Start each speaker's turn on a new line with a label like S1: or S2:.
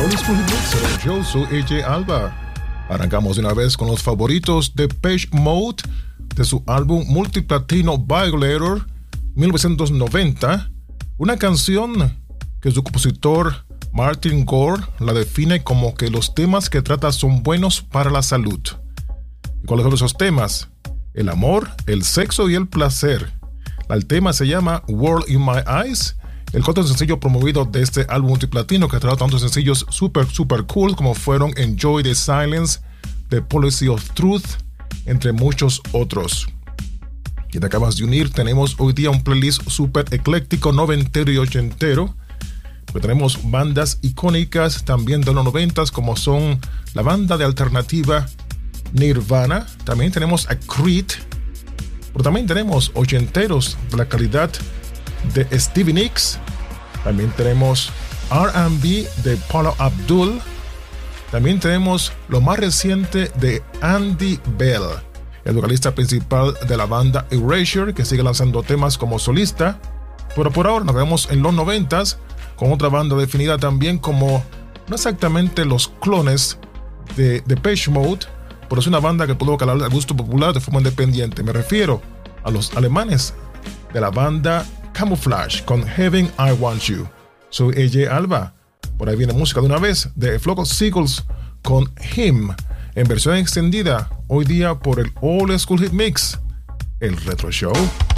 S1: Old School Mix, yo soy AJ Alba. Arrancamos de una vez con los favoritos de Depeche Mode de su álbum multiplatino Violator 1990, una canción que su compositor Martin Gore la define como que los temas que trata son buenos para la salud. ¿Y cuáles son esos temas? El amor, el sexo y el placer. El tema se llama World in My Eyes, el cuarto sencillo promovido de este álbum multiplatino que trae tantos sencillos super cool como fueron Enjoy the Silence, The Policy of Truth, entre muchos otros. Y te acabas de unir, tenemos hoy día un playlist super ecléctico, noventero y ochentero, porque tenemos bandas icónicas también de los 90s como son la banda de alternativa Nirvana, también tenemos a Creed, pero también tenemos ochenteros de la calidad de Stevie Nicks, también tenemos R&B de Paula Abdul, también tenemos lo más reciente de Andy Bell, el vocalista principal de la banda Erasure, que sigue lanzando temas como solista, pero por ahora nos vemos en los 90s con otra banda definida también como no exactamente los clones de Depeche Mode, pero es una banda que pudo calar al gusto popular de forma independiente. Me refiero a los alemanes de la banda Camouflage con Heaven I Want You. Soy AJ Alba. Por ahí viene música de una vez de Flock of Seagulls con Him en versión extendida hoy día por el Old School Hit Mix, el Retro Show.